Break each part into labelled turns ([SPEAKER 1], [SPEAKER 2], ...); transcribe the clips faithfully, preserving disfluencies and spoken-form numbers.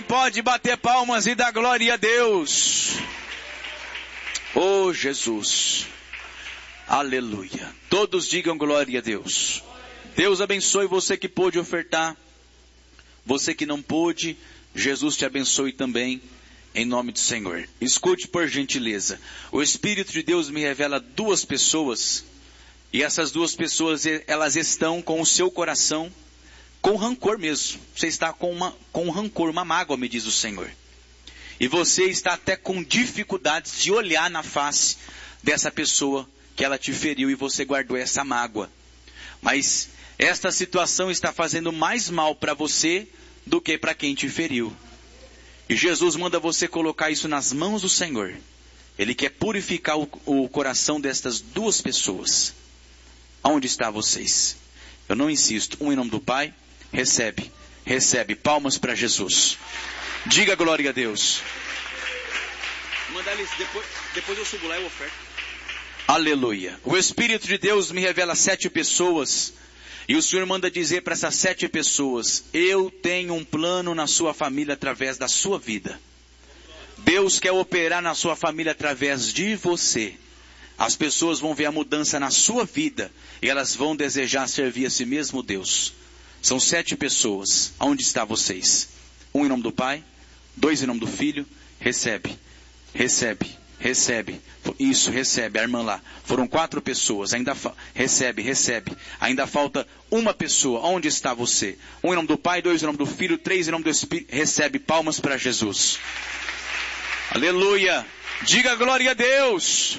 [SPEAKER 1] Alguém pode bater palmas e dar glória a Deus? Oh, Jesus. Aleluia. Todos digam glória a Deus. Deus abençoe você que pôde ofertar. Você que não pôde, Jesus te abençoe também, em nome do Senhor. Escute por gentileza. O Espírito de Deus me revela duas pessoas, e essas duas pessoas, elas estão com o seu coração com rancor mesmo. Você está com, uma, com rancor, uma mágoa, me diz o Senhor. E você está até com dificuldades de olhar na face dessa pessoa que ela te feriu e você guardou essa mágoa. Mas esta situação está fazendo mais mal para você do que para quem te feriu. E Jesus manda você colocar isso nas mãos do Senhor. Ele quer purificar o, o coração destas duas pessoas. Aonde está vocês? Eu não insisto. Um em nome do Pai. Recebe. Recebe. Palmas para Jesus. Diga glória a Deus. Manda ali, depois, depois eu subo lá e eu oferto. Aleluia. O Espírito de Deus me revela sete pessoas. E o Senhor manda dizer para essas sete pessoas: eu tenho um plano na sua família através da sua vida. Deus quer operar na sua família através de você. As pessoas vão ver a mudança na sua vida e elas vão desejar servir esse mesmo Deus. São sete pessoas. Aonde está vocês? Um em nome do Pai, dois em nome do Filho. Recebe, recebe, recebe. Isso, recebe, a irmã lá. Foram quatro pessoas. Ainda fa... Recebe, recebe. Ainda falta uma pessoa. Onde está você? Um em nome do Pai, dois em nome do Filho, três em nome do Espírito. Recebe, palmas para Jesus. Aleluia. Diga glória a Deus.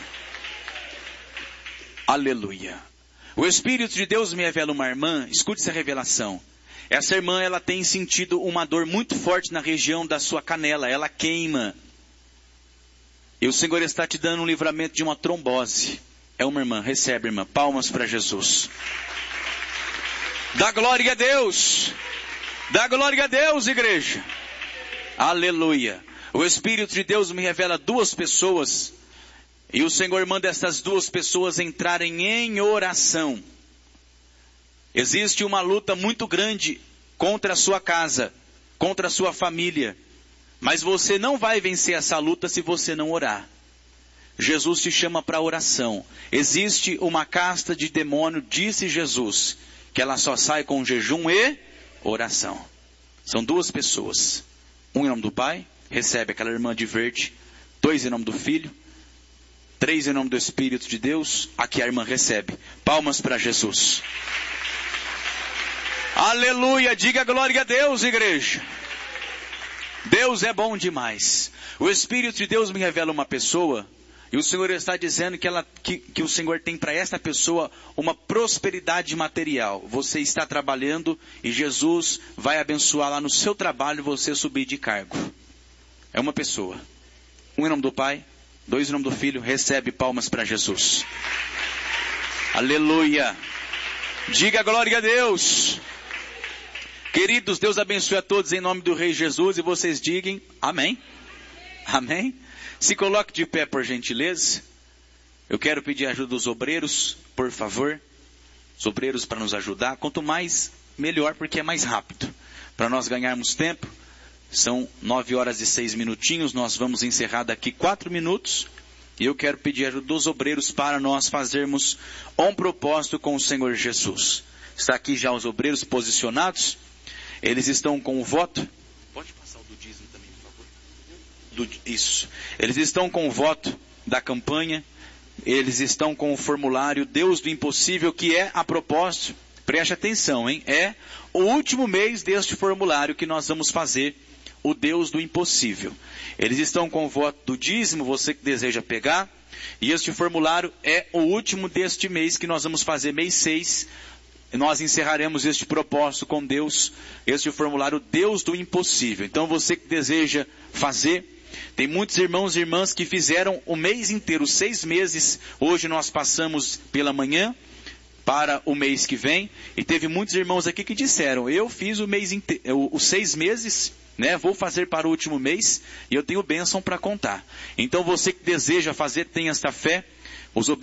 [SPEAKER 1] Aleluia. O Espírito de Deus me revela uma irmã. Escute essa revelação. Essa irmã, ela tem sentido uma dor muito forte na região da sua canela. Ela queima. E o Senhor está te dando um livramento de uma trombose. É uma irmã. Recebe, irmã. Palmas para Jesus. Dá glória a Deus. Dá glória a Deus, igreja. Aleluia. O Espírito de Deus me revela duas pessoas. E o Senhor manda essas duas pessoas entrarem em oração. Existe uma luta muito grande contra a sua casa, contra a sua família. Mas você não vai vencer essa luta se você não orar. Jesus te chama para oração. Existe uma casta de demônio, disse Jesus, que ela só sai com jejum e oração. São duas pessoas. Um em nome do Pai, recebe aquela irmã de verde. Dois em nome do Filho. Três em nome do Espírito de Deus. Aqui a irmã recebe. Palmas para Jesus. Aleluia. Diga glória a Deus, igreja. Deus é bom demais. O Espírito de Deus me revela uma pessoa. E o Senhor está dizendo que, ela, que, que o Senhor tem para esta pessoa uma prosperidade material. Você está trabalhando e Jesus vai abençoar lá no seu trabalho você subir de cargo. É uma pessoa. Um em nome do Pai. Dois em nome do Filho. Recebe, palmas para Jesus. Aleluia. Diga glória a Deus. Queridos, Deus abençoe a todos em nome do Rei Jesus. E vocês digam amém. Amém. Se coloque de pé, por gentileza. Eu quero pedir a ajuda dos obreiros, por favor. Os obreiros para nos ajudar. Quanto mais, melhor, porque é mais rápido. Para nós ganharmos tempo. São nove horas e seis minutinhos, nós vamos encerrar daqui quatro minutos. E eu quero pedir a ajuda dos obreiros para nós fazermos um propósito com o Senhor Jesus. Está aqui já os obreiros posicionados. Eles estão com o voto. Pode passar o do dízimo também, por favor. Do, isso. Eles estão com o voto da campanha. Eles estão com o formulário Deus do Impossível, que é, a propósito, preste atenção, hein? É o último mês deste formulário que nós vamos fazer. O Deus do impossível. Eles estão com o voto do dízimo, você que deseja pegar. E este formulário é o último deste mês que nós vamos fazer, mês seis. Nós encerraremos este propósito com Deus, este formulário Deus do impossível. Então você que deseja fazer, tem muitos irmãos e irmãs que fizeram o mês inteiro, seis meses. Hoje nós passamos pela manhã para o mês que vem. E teve muitos irmãos aqui que disseram, eu fiz o mês inteiro, os seis meses... Né? Vou fazer para o último mês e eu tenho bênção para contar. Então você que deseja fazer, tenha esta fé. Os